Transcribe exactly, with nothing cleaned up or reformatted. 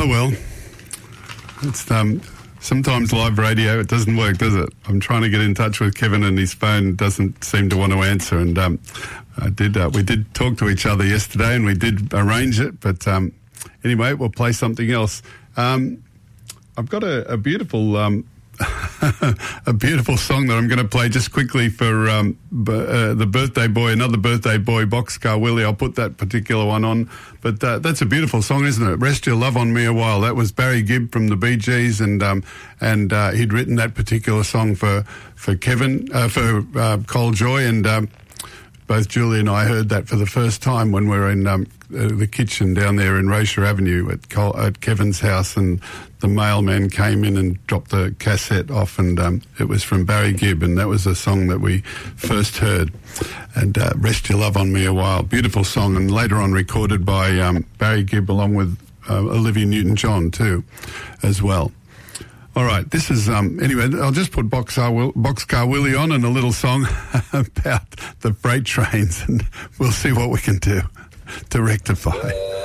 Oh, well, it's um, sometimes live radio, it doesn't work, does it? I'm trying to get in touch with Kevin and his phone doesn't seem to want to answer. And um, I did. Uh, we did talk to each other yesterday and we did arrange it. But um, anyway, we'll play something else. Um, I've got a, a beautiful... Um, a beautiful song that I'm going to play just quickly for um, b- uh, the birthday boy, another birthday boy, Boxcar Willie. I'll put that particular one on. But uh, that's a beautiful song, isn't it? Rest Your Love on Me a While. That was Barry Gibb from the Bee Gees, and um, and uh, he'd written that particular song for for Kevin, uh, for uh, Cole Joy, and um, both Julie and I heard that for the first time when we were in um, uh, the kitchen down there in Rocher Avenue at, Col- at Kevin's house, and the mailman came in and dropped the cassette off, and um, it was from Barry Gibb, and that was a song that we first heard. And uh, Rest Your Love on Me a While, beautiful song, and later on recorded by um, Barry Gibb along with uh, Olivia Newton-John too, as well. All right, this is, um, anyway, I'll just put Boxcar, Will, Boxcar Willie on and a little song about the freight trains, and we'll see what we can do to rectify.